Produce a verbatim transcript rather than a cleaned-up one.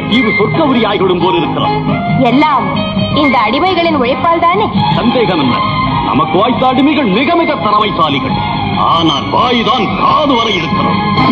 இது சொர்க்க உரியாய்களும் போல் இருக்கிறது. எல்லாம் இந்த அடிமைகளின் உழைப்பால் தானே? சந்தேகம் என்ன? நமக்கு வாய்த்த அடிமைகள் மிக மிக திறமைசாலிகள். ஆனால் வாய்தான் காது வரை இருக்கிறது.